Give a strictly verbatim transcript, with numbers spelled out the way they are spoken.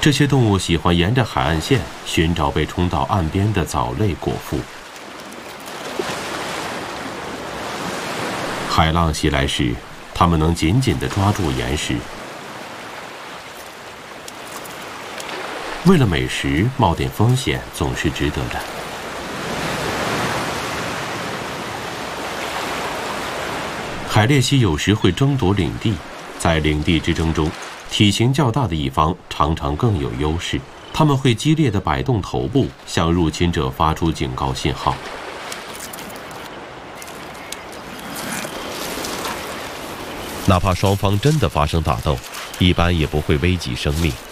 这些动物喜欢沿着海岸线寻找被冲到岸边的藻类果腹。海浪袭来时，它们能紧紧地抓住岩石。为了美食冒点风险总是值得的。海鬣蜥有时会争夺领地，在领地之争中，体型较大的一方常常更有优势。它们会激烈地摆动头部，向入侵者发出警告信号。哪怕双方真的发生打斗，一般也不会危及生命。